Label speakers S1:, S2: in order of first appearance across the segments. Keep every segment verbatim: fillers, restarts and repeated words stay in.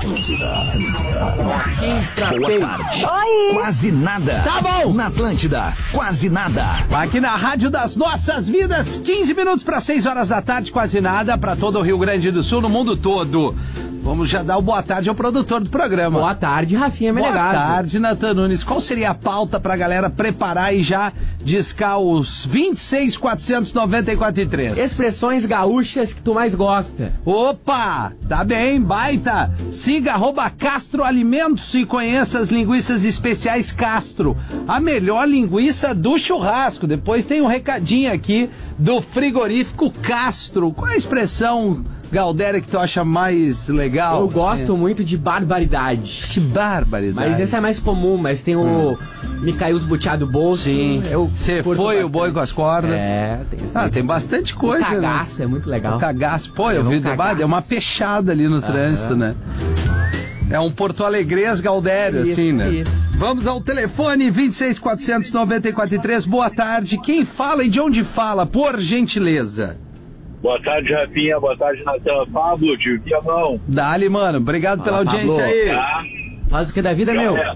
S1: Atlântida. quinze pra
S2: Boa
S1: seis.
S2: tarde.
S3: Oi.
S2: Quase nada.
S1: Tá bom.
S2: Na Atlântida, quase nada.
S1: Aqui na Rádio das Nossas Vidas, quinze minutos para seis horas da tarde, quase nada, para todo o Rio Grande do Sul, no mundo todo. Vamos já dar o boa tarde ao produtor do programa.
S4: Boa tarde, Rafinha
S1: Boa
S4: Menegaso.
S1: tarde, Natan Nunes. Qual seria a pauta pra galera preparar e já discar os vinte e seis, quatrocentos e noventa e quatro e três?
S4: Expressões gaúchas que tu mais gosta.
S1: Opa, tá bem, baita. Siga arroba Castro Alimentos e conheça as linguiças especiais Castro. A melhor linguiça do churrasco. Depois tem um recadinho aqui do frigorífico Castro. Qual é a expressão Galdéria que tu acha mais legal?
S4: Eu gosto muito de barbaridade.
S1: Que barbaridade.
S4: Mas esse é mais comum, mas tem o hum. Me caiu os buteados do bolso.
S1: Sim.
S4: Você
S1: foi
S4: bastante.
S1: O boi com as cordas.
S4: É, tem isso.
S1: Ah, tem bastante coisa,
S4: o cagaço,
S1: né?
S4: É muito legal.
S1: O cagaço. Pô, eu
S4: é
S1: vi,
S4: um
S1: deu uma peixada ali no trânsito, né? É um Porto Alegrês Galdério, isso, assim, né? Isso. Vamos ao telefone vinte e seis, quatrocentos e noventa e quatro e três. Boa tarde. Quem fala e de onde fala, por gentileza?
S5: Boa tarde, Rafinha. Boa tarde, Natan. Pablo, tio Viamão.
S1: Dali, mano. Obrigado ah, pela audiência Pablo. Aí.
S5: Tá.
S4: Faz o que da vida, Já meu?
S5: É.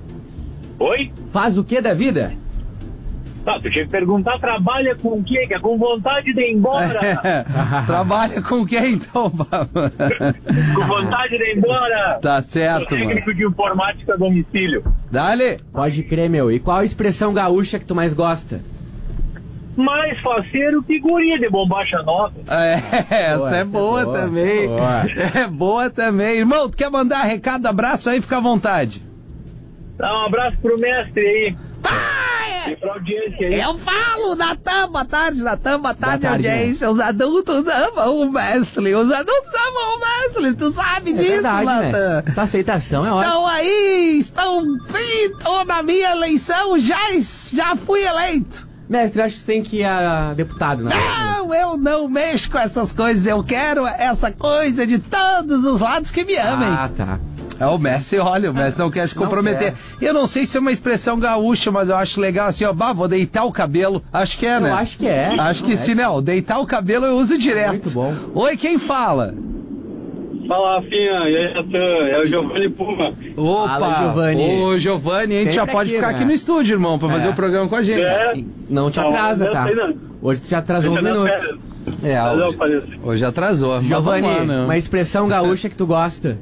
S5: Oi?
S4: Faz o que da vida?
S5: Tá, tu tinha que perguntar, trabalha com o quê? Que é com vontade de ir embora.
S1: É. Trabalha com o quê, então, Pablo?
S5: Com vontade de ir embora.
S1: Tá certo,
S5: mano. Técnico de informática a domicílio.
S1: Dali.
S4: Pode crer, meu. E qual a expressão gaúcha que tu mais gosta?
S5: Mais faceiro que guria de bombacha nova.
S1: É, essa boa, é boa, boa também.
S4: Boa.
S1: É boa também. Irmão, tu quer mandar recado, abraço aí, fica à vontade.
S5: Dá um abraço pro mestre aí.
S1: Ah,
S5: e pra audiência aí.
S1: Eu falo, Natan, boa tarde, Natan, boa tarde, boa tarde audiência. Né? Os adultos amam o mestre, os adultos amam o mestre, tu sabe é disso, verdade, Natan.
S4: Né? Tua aceitação é
S1: Estão
S4: ótimo.
S1: aí, estão, estão na minha eleição, já, já fui eleito.
S4: Mestre, acho que você tem que ir a deputado, né?
S1: Não, eu não mexo com essas coisas. Eu quero essa coisa de todos os lados que me amem.
S4: Ah, tá.
S1: É o mestre, olha, o mestre não quer se comprometer. Eu não sei se é uma expressão gaúcha, mas eu acho legal assim, ó, bah, vou deitar o cabelo. Acho que é, né?
S4: Eu acho que é.
S1: Acho que sim, né? Deitar o cabelo eu uso direto.
S4: Muito bom.
S1: Oi, quem fala?
S5: Fala, Rafinha, e aí, Natan? É o Giovanni Puma.
S1: Opa,
S4: Fala, Giovanni.
S1: Ô, Giovanni, a gente já pode
S4: aqui,
S1: ficar
S4: né?
S1: aqui no estúdio, irmão, pra é. fazer o programa com a gente.
S5: É.
S4: Não te atrasa, tá? Hoje tu já atrasou uns minutos.
S1: É, hoje, hoje atrasou.
S4: Giovanni, lá, uma expressão gaúcha que tu gosta.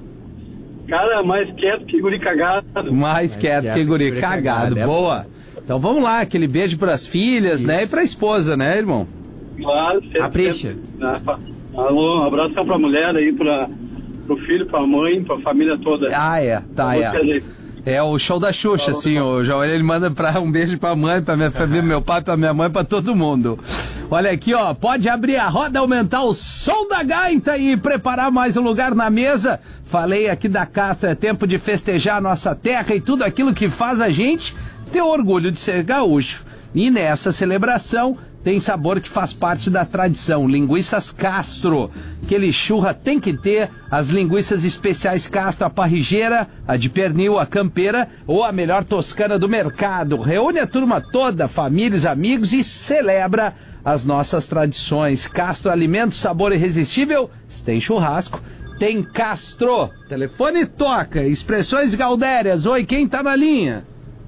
S5: Cara, mais quieto que guri cagado.
S1: Mais, mais quieto, quieto que guri, guri cagado. cagado. É boa. Bom. Então vamos lá, aquele beijo pras filhas, Isso. né? E pra esposa, né, irmão?
S5: Claro, sempre.
S4: Capricha.
S5: Alô, um abração pra mulher aí, pra, pro filho, pra mãe, pra família toda.
S1: Ah, é, tá, é. É o show da Xuxa, assim, o João, ele manda pra, um beijo pra mãe, pra minha família, meu pai, pra minha mãe, pra todo mundo. Olha aqui, ó, pode abrir a roda, aumentar o som da gaita e preparar mais um lugar na mesa. Falei aqui da Castro, é tempo de festejar a nossa terra e tudo aquilo que faz a gente ter orgulho de ser gaúcho. E nessa celebração tem sabor que faz parte da tradição, linguiças Castro. Aquele churra tem que ter as linguiças especiais Castro, a parrigeira, a de pernil, a campeira ou a melhor toscana do mercado. Reúne a turma toda, famílias, amigos e celebra as nossas tradições. Castro Alimentos, sabor irresistível, se tem churrasco, tem Castro. Telefone toca, expressões gaudérias. Oi, quem tá na linha?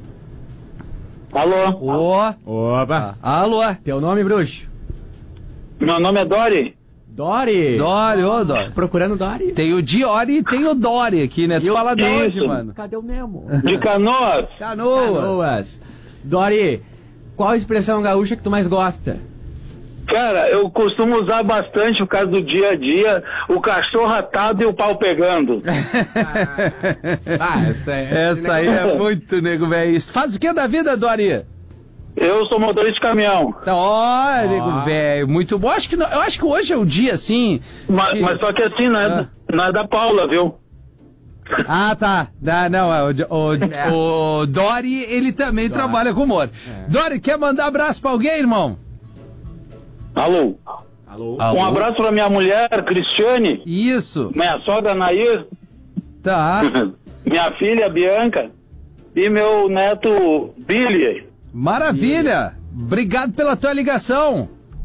S5: Alô?
S1: Ô.
S4: Opa.
S1: Ah, alô?
S4: Teu nome, bruxo?
S5: Meu nome é Dori.
S4: Dori?
S1: Dori, ô Dori.
S4: Procurando Dori.
S1: Tem o Diori e tem o Dori aqui, né? Tu
S4: eu,
S1: fala de onde,
S4: isso.
S1: mano?
S4: Cadê o Memo?
S5: De Canoas.
S1: Canoas.
S4: Canoas. Dori, qual a expressão gaúcha que tu mais gosta?
S5: Cara, eu costumo usar bastante por causa do dia a dia, o cachorro atado e o pau pegando.
S4: Ah, essa é...
S1: Essa aí é muito nego, velho. Faz o que da vida, Dori?
S5: Eu sou motorista de caminhão.
S1: Ó, oh, nego velho, muito bom. Acho que não, eu acho que hoje é o dia, assim...
S5: Mas,
S1: que...
S5: mas só que assim, não é, ah. não é da Paula, viu?
S1: Ah, tá. Ah, não, o, o, é. o Dori, ele também Dori. trabalha com humor. É. Dori, quer mandar abraço pra alguém, irmão?
S5: Alô?
S4: Alô?
S5: Um abraço pra minha mulher, Cristiane.
S1: Isso.
S5: Minha sogra, Nair.
S1: Tá.
S5: Minha filha, Bianca. E meu neto, Billy.
S1: Maravilha. Billy. Obrigado pela tua ligação.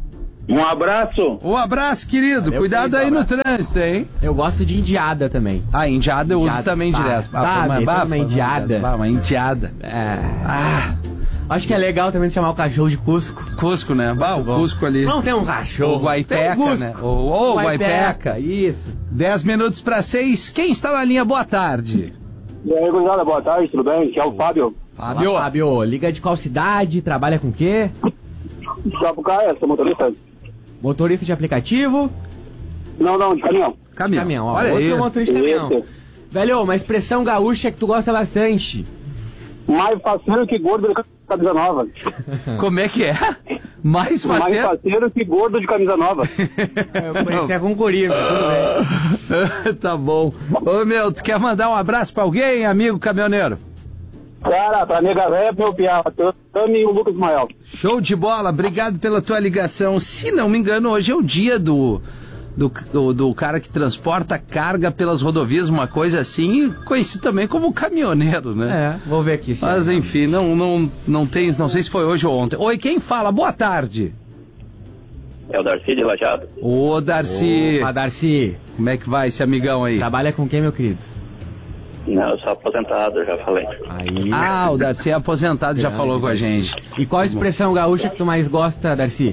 S5: Um abraço.
S1: Um abraço, querido.
S4: Valeu,
S1: Cuidado
S4: querido,
S1: aí no
S4: abraço.
S1: trânsito, hein?
S4: Eu gosto de indiada também.
S1: Ah, indiada eu uso
S4: Indiada.
S1: também
S4: Bah,
S1: direto.
S4: bah,
S1: foi
S4: meteu uma
S1: foi
S4: indiada.
S1: Bah, uma indiada.
S4: É.
S1: Ah,
S4: Acho que é legal também chamar o cachorro de Cusco.
S1: Cusco, né? Bah, o Cusco ali.
S4: Não tem um cachorro.
S1: O Guaipeca,
S4: tem um Cusco.
S1: né? O, o
S4: Guaipeca,
S1: Guaipeca.
S4: isso.
S1: Dez minutos para seis. Quem está na linha? Boa tarde.
S5: E aí, gurizada, boa tarde, tudo bem? Aqui é o Fábio.
S1: Fábio.
S4: Olá, Fábio, liga de qual cidade? Trabalha com o quê?
S5: Sapucaia, sou motorista?
S4: Motorista de aplicativo?
S5: Não, não, de caminhão.
S1: Caminhão.
S4: Caminhão, ó.
S1: Olha
S4: Outro
S1: aí.
S4: motorista de caminhão.
S5: Isso.
S4: Velho, uma expressão gaúcha que tu gosta bastante.
S5: Mais faceiro que gordo de camisa nova.
S1: Como é que é? Mais
S5: Mais
S1: faceiro?
S5: faceiro que gordo de camisa nova.
S4: Eu conhecia com guri, mas tudo bem.
S1: Tá bom. Ô, meu, tu quer mandar um abraço pra alguém, amigo caminhoneiro?
S5: Cara, pra nega velha, meu piá, Tami e o Lucas Mael.
S1: Show de bola, obrigado pela tua ligação. Se não me engano, hoje é o dia do, do, do, do cara que transporta carga pelas rodovias, uma coisa assim, conhecido também como caminhoneiro, né?
S4: É, vou ver aqui.
S1: Mas enfim, não, não, não tem, não sei se foi hoje ou ontem. Oi, quem fala? Boa tarde.
S5: É o Darcy de Lajado.
S1: Ô, Darcy,
S4: Opa, Darcy,
S1: como é que vai esse amigão aí?
S4: trabalha com quem, meu querido?
S5: Não, eu sou aposentado, já falei.
S4: Aí.
S1: Ah, o Darcy é aposentado, já
S4: Grande
S1: falou com a
S4: Darcy.
S1: gente.
S4: E qual a expressão gaúcha que tu mais gosta, Darcy?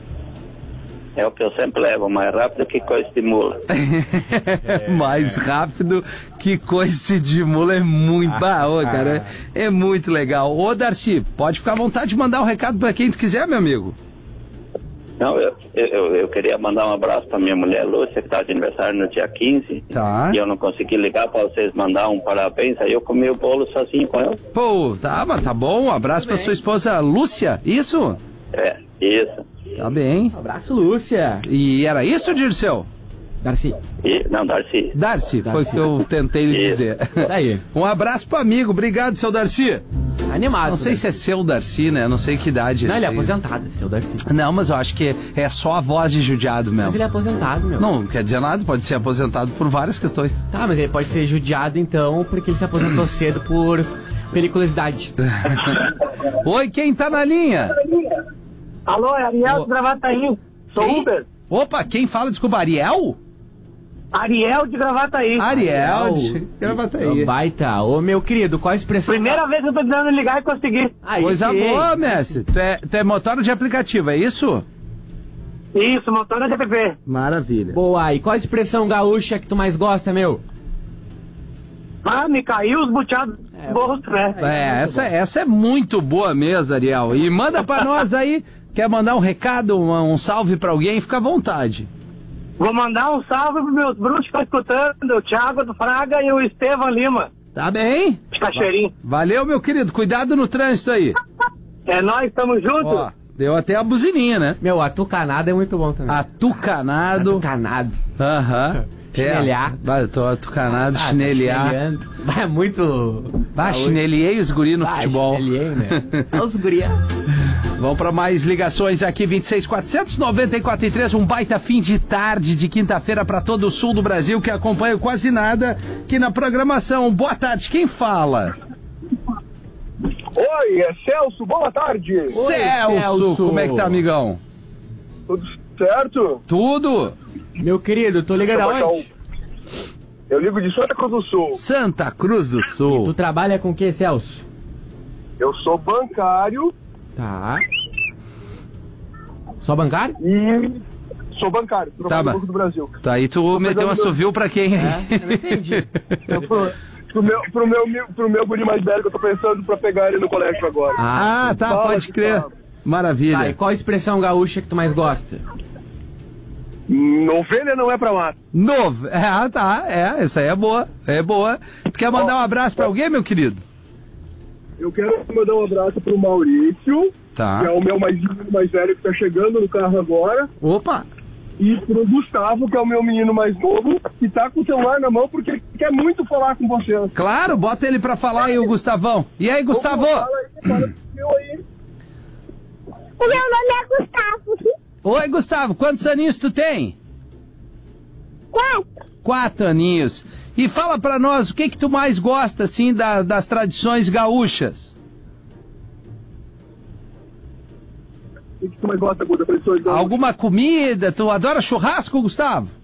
S5: É o que eu sempre levo, mais rápido que coisa de mula.
S1: Mais rápido que coice de mula é muito. Ah, ô, cara, é, é muito legal. Ô, Darcy, pode ficar à vontade de mandar um recado pra quem tu quiser, meu amigo.
S5: Não, eu, eu, eu queria mandar um abraço pra minha mulher Lúcia, que tá de aniversário no dia quinze.
S1: Tá.
S5: E eu não consegui ligar pra vocês mandar um parabéns, aí eu comi o bolo sozinho com ela.
S1: Pô, tá, mas tá bom. Um abraço pra sua esposa Lúcia, isso?
S5: É, isso.
S1: Tá bem.
S4: Abraço, Lúcia.
S1: E era isso, Dirceu?
S4: Darcy,
S5: E, não, Darcy.
S1: Darcy, foi o
S4: Darcy.
S1: que eu tentei lhe
S5: Isso.
S1: dizer.
S4: isso aí.
S1: Um abraço pro amigo, obrigado, seu Darcy.
S4: Animado.
S1: Não sei se é seu Darcy, né? Não sei que idade
S4: Não, ele é
S1: tem.
S4: aposentado, esse é o Darcy.
S1: Não, mas eu acho que é só a voz de judiado mesmo.
S4: Mas ele é aposentado, meu.
S1: Não, não quer dizer nada, pode ser aposentado por várias questões.
S4: Tá, mas ele pode ser judiado então, porque ele se aposentou cedo por periculosidade.
S1: Oi, quem tá na linha?
S5: Alô, é Ariel
S1: Ô.
S5: de Gravataí. Sou
S1: Quem?
S5: Uber.
S1: Opa, quem fala? Desculpa, Ariel?
S5: Ariel de Gravataí.
S1: Ariel de Gravataí.
S4: Baita. Ô, meu querido, qual a expressão...
S5: Primeira vez que eu tô tentando ligar e consegui.
S4: Aí
S1: Coisa
S4: sim.
S1: boa, mestre. Tu é, tu é motor de aplicativo, é isso?
S5: Isso, motora de app.
S1: Maravilha.
S4: Boa, e qual a expressão gaúcha que tu mais gosta, meu?
S5: Ah, me caiu os buteados
S4: É,
S5: do bolso, né?
S1: É, essa, essa é muito boa mesmo, Ariel. E manda pra nós aí. Quer mandar um recado, um, um salve pra alguém? Fica à vontade.
S5: Vou mandar um salve pros meus bruxos que estão escutando, o Thiago do Fraga e o Estevam Lima,
S1: Tá bem?
S5: de Cachoeirinho.
S1: Valeu, meu querido. Cuidado no trânsito aí.
S5: É nóis, tamo junto.
S1: Ó, deu até a buzininha, né?
S4: Meu, atucanado é muito bom também.
S1: Atucanado.
S4: Atucanado.
S1: Aham.
S4: Chinelhar.
S1: É. Vai, eu tô atucanado,
S4: Ah, tá
S1: chinelhar.
S4: chinelhando. Vai, é muito...
S1: Bah, chinelhei os guri no
S4: Ah,
S1: futebol.
S4: chinelhei, né? Olha os guria.
S1: Vamos para mais ligações aqui, vinte e seis, quatrocentos, noventa e quatro e três, um baita fim de tarde de quinta-feira para todo o sul do Brasil que acompanha o Quase Nada aqui na programação. Boa tarde, quem fala?
S3: Oi, é Celso, boa tarde.
S1: Celso,
S4: Celso.
S1: como é que tá, amigão?
S3: Tudo certo?
S1: Tudo?
S4: Meu querido, tô ligando
S3: Deixa eu baixar
S4: aonde?
S3: Eu ligo de Santa Cruz do Sul.
S1: Santa Cruz do Sul.
S4: Tu trabalha com o que, Celso?
S3: Eu sou bancário
S4: Tá. Só bancário?
S3: e sou bancário,
S1: Tá,
S3: trabalho no
S1: mas-
S3: Banco do Brasil.
S1: Tá aí, tu meteu um assovio pra quem aí?
S4: É, eu não entendi.
S3: Eu, pro, pro, meu, pro, meu, pro meu guri mais velho que eu tô pensando pra pegar ele no colégio agora.
S1: Ah, tá,
S3: Fala
S1: pode
S3: que
S1: crer.
S3: fala.
S1: Maravilha.
S4: Tá, e qual a expressão gaúcha que tu mais gosta?
S3: Ovelha não é pra mato.
S1: Novo. É, tá, é, essa aí é boa, é boa. Tu quer mandar um abraço pra alguém, meu querido?
S3: Eu quero mandar um abraço pro Maurício,
S1: Tá.
S3: que é o meu mais, mais velho que tá chegando no carro agora.
S1: Opa.
S3: E pro Gustavo, que é o meu menino mais novo, que tá com o celular na mão porque ele quer muito falar com você.
S1: Claro, bota ele pra falar aí, o Gustavão. E aí, Gustavo?
S3: Fala aí, fala com o meu aí.
S6: O meu nome é Gustavo.
S1: Oi, Gustavo, quantos aninhos tu tem?
S6: Quatro.
S1: Quatro aninhos. E fala pra nós, o que que tu mais gosta, assim, da- das tradições gaúchas?
S3: O que tu mais gosta, Guda? Professor, então?
S1: Alguma comida? Tu adora churrasco, Gustavo?